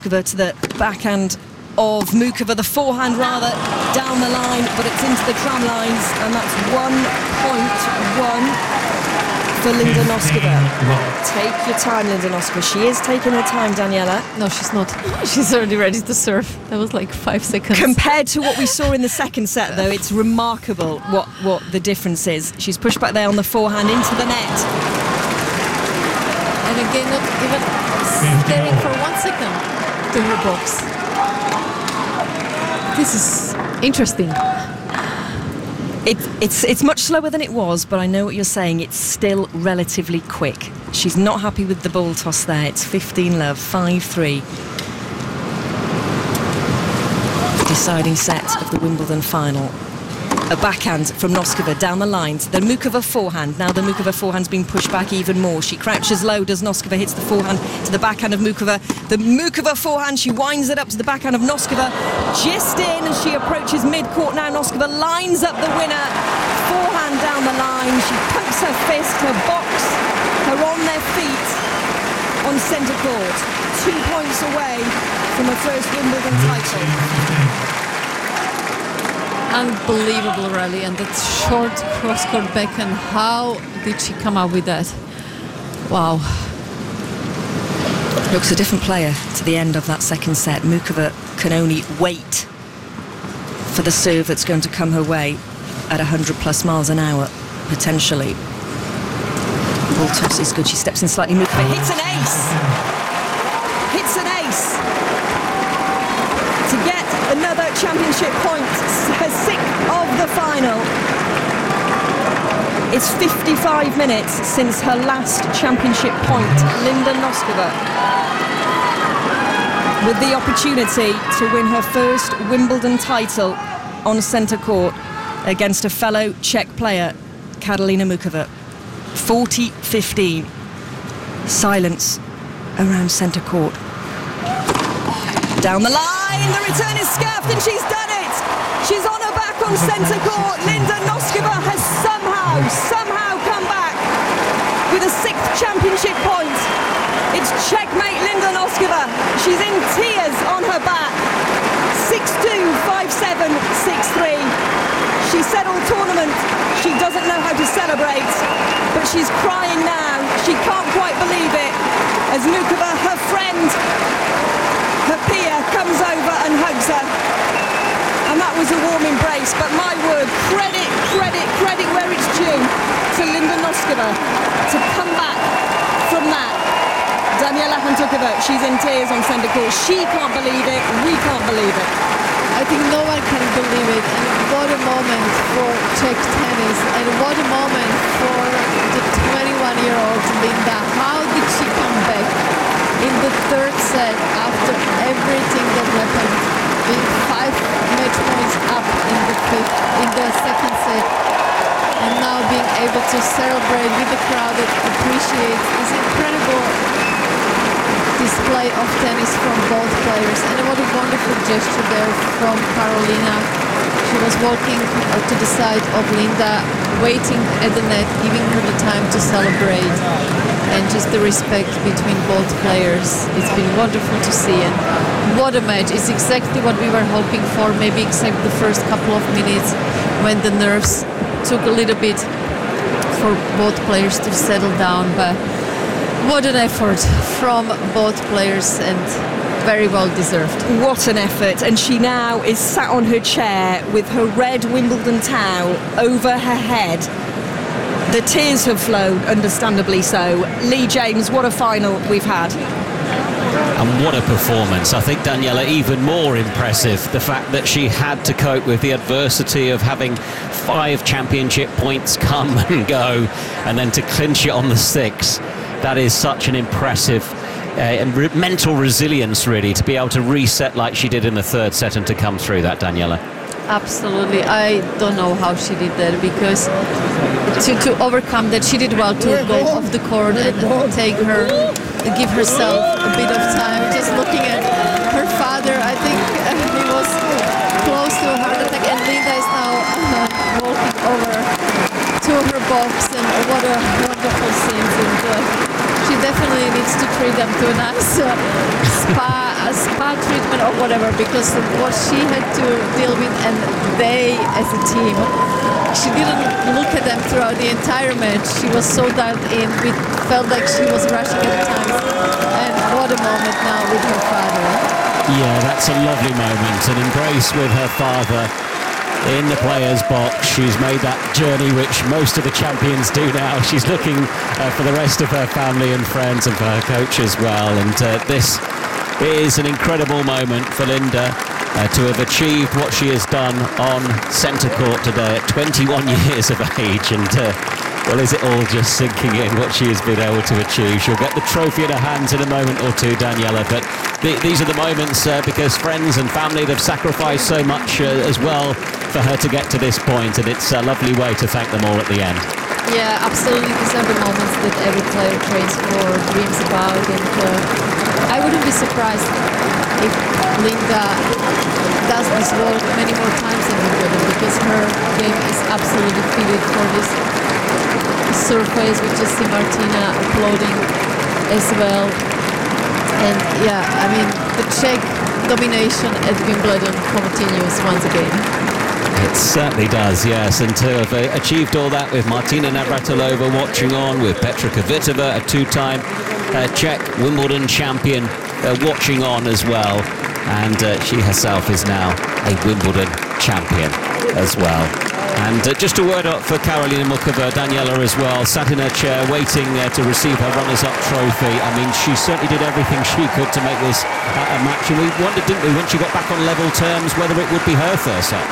Noskova to the backhand of Muchova, the forehand rather, down the line, but it's into the tram lines, and that's 1.1 for Linda Noskova. Take your time, Linda Noskova. She is taking her time, Daniela. No, she's not. She's already ready to serve. That was like 5 seconds. Compared to what we saw in the second set, though, it's remarkable what the difference is. She's pushed back there on the forehand into the net. And again, not even staring for 1 second to her box. This is interesting. It's much slower than it was, but I know what you're saying. It's still relatively quick. She's not happy with the ball toss there. It's 15-love, 5-3. Deciding set of the Wimbledon final. A backhand from Noskova down the lines. The Muchova forehand. Now the Muchova forehand's being pushed back even more. She crouches low, does Noskova, hits the forehand to the backhand of Muchova. The Muchova forehand, she winds it up to the backhand of Noskova. Just in as she approaches mid-court now. Noskova lines up the winner. Forehand down the line. She pumps her fist, her box, her on their feet on centre court. 2 points away from her first Wimbledon title. Unbelievable rally, and that short cross-court backhand. How did she come up with that? Wow. Looks a different player to the end of that second set. Muchova can only wait for the serve that's going to come her way at 100 plus miles an hour, potentially. Ball toss is good. She steps in slightly. Muchova hits an ace. Hits an ace. To get another championship point, her 6th of the final. It's 55 minutes since her last championship point. Linda Noskova with the opportunity to win her first Wimbledon title on centre court against a fellow Czech player, Karolina Muchova. 40-15. Silence around centre court. Down the line, the return is scuffed, and she's done it! She's on her back on centre court. Linda Noskova has somehow come back with a 6th championship point. It's checkmate, Linda Noskova. She's in tears on her back. 6-2, 5-7, 6-3. She said all tournament she doesn't know how to celebrate, but she's crying now. She can't quite believe it as Muchova, her friend, her peer, comes over and hugs her. And that was a warm embrace, but my word, credit where it's due to Linda Noskova to come back from that. Daniela Hantuchova, she's in tears on centre court. She can't believe it, we can't believe it. I think no one can believe it, and what a moment for Czech tennis, and what a moment for the 21-year-old Linda. How did she come back in the 3rd set after everything that happened, being 5 match points up in the 2nd set, and now being able to celebrate with the crowd that appreciates this incredible display of tennis from both players. And what a wonderful gesture there from Karolina. She was walking to the side of Linda, waiting at the net, giving her the time to celebrate, and just the respect between both players. It's been wonderful to see, and what a match. It's exactly what we were hoping for, maybe except the first couple of minutes when the nerves took a little bit for both players to settle down, but what an effort from both players, and very well deserved. What an effort. And she now is sat on her chair with her red Wimbledon towel over her head. The tears have flown, understandably so. Lee James, what a final we've had. And what a performance. I think, Daniela, even more impressive, the fact that she had to cope with the adversity of having 5 championship points come and go, and then to clinch it on the 6th. That is such an impressive mental resilience, really, to be able to reset like she did in the 3rd set and to come through that, Daniela. Absolutely. I don't know how she did that, because to overcome that, she did well to go off the court and give herself a bit of time. Just looking at her father, I think he was close to a heart attack, and Linda is now walking over to her box, and what a wonderful scene. And she definitely needs to treat them to a nice spa treatment or whatever, because what she had to deal with, and they as a team, she didn't look at them throughout the entire match. She was so dialed in. It felt like she was rushing at times. And what a moment now with her father. Yeah, that's a lovely moment. An embrace with her father in the players' box. She's made that journey which most of the champions do now. She's looking for the rest of her family and friends, and for her coach as well. And this is an incredible moment for Linda to have achieved what she has done on centre court today at 21 years of age. And well, is it all just sinking in what she has been able to achieve? She'll get the trophy in her hands in a moment or two, Daniela, but these are the moments because friends and family have sacrificed so much as well for her to get to this point, and it's a lovely way to thank them all at the end. Yeah, absolutely. These are the moments that every player trains for, dreams about, and I wouldn't be surprised if Linda does this work many more times in Wimbledon, because her game is absolutely fitted for this surface. We just see Martina applauding as well. And yeah, I mean, the Czech domination at Wimbledon continues once again. It certainly does, yes, and to have achieved all that with Martina Navratilova watching on, with Petra Kvitova, a two-time Czech Wimbledon champion, watching on as well, and she herself is now a Wimbledon champion as well. And just a word up for Karolina Muchova, Daniela as well, sat in her chair waiting to receive her runners-up trophy. I mean, she certainly did everything she could to make this a match, and we wondered, didn't we, when she got back on level terms, whether it would be her third set.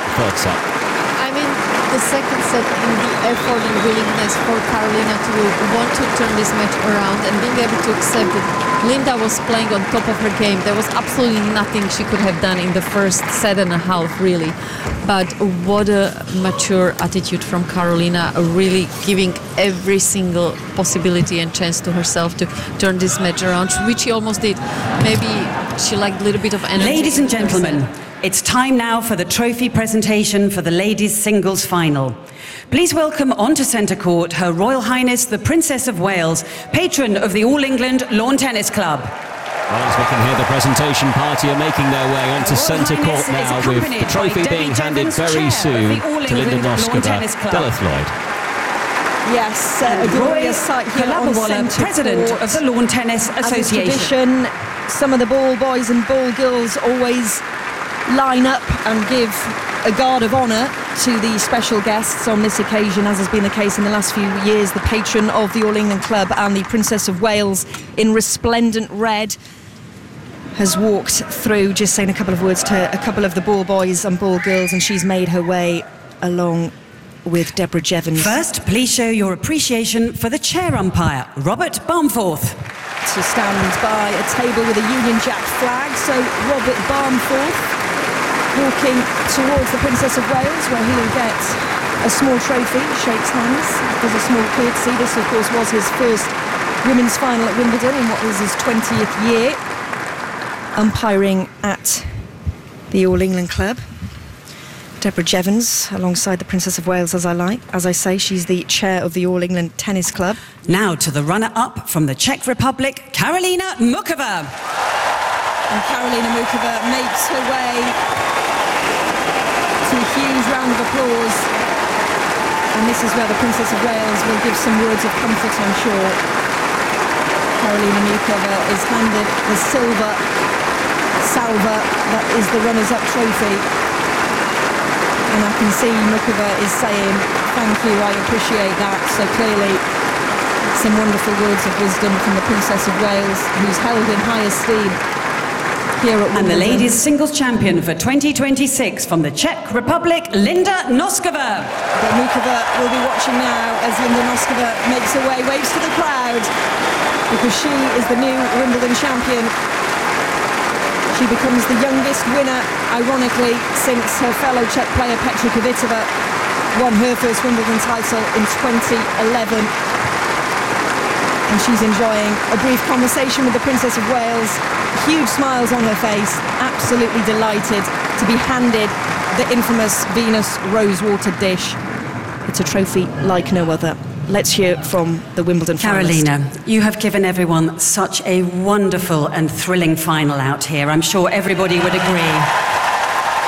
I mean, the second set, in the effort and willingness for Karolina to want to turn this match around and being able to accept that Linda was playing on top of her game. There was absolutely nothing she could have done in the first set and a half, really. But what a mature attitude from Karolina, really giving every single possibility and chance to herself to turn this match around, which she almost did. Maybe she lacked a little bit of energy. Ladies and gentlemen, it's time now for the trophy presentation for the ladies' singles final. Please welcome onto centre court Her Royal Highness the Princess of Wales, patron of the All England Lawn Tennis Club. Well, as we can hear, the presentation party are making their way onto centre court now, with the trophy being handed very soon to Linda Noskova. Delith Lloyd. Yes, a glorious sight here on centre President court. of the Lawn Tennis Association. As tradition, some of the ball boys and ball girls always line up and give a guard of honour to the special guests on this occasion, as has been the case in the last few years. The patron of the All England Club and the Princess of Wales in resplendent red has walked through, just saying a couple of words to a couple of the ball boys and ball girls, and she's made her way along with Deborah Jevons. First, please show your appreciation for the chair umpire, Robert Barmforth. To stand by a table with a Union Jack flag, so Robert Barmforth walking towards the Princess of Wales, where he will get a small trophy, shakes hands, does a small courtesy. This, of course, was his first women's final at Wimbledon in what was his 20th year, umpiring at the All England Club. Deborah Jevons alongside the Princess of Wales, as I say, she's the chair of the All England Tennis Club. Now to the runner-up from the Czech Republic, Karolina Muchova. And Karolina Muchova makes her way to a huge round of applause. And this is where the Princess of Wales will give some words of comfort, I'm sure. Karolina Muchova is handed the silver salver that is the runners-up trophy. And I can see Muchova is saying, thank you, I appreciate that. So clearly some wonderful words of wisdom from the Princess of Wales, who's held in high esteem here at Wimbledon. And the ladies singles champion for 2026 from the Czech Republic, Linda Noskova. But Muchova will be watching now as Linda Noskova makes her way, waves to the crowd, because she is the new Wimbledon champion. She becomes the youngest winner, ironically, since her fellow Czech player Petra Kvitova won her first Wimbledon title in 2011. And she's enjoying a brief conversation with the Princess of Wales. Huge smiles on her face, absolutely delighted to be handed the infamous Venus Rosewater dish. It's a trophy like no other. let's hear from the Wimbledon finalist. Carolina, you have given everyone such a wonderful and thrilling final out here. I'm sure everybody would agree.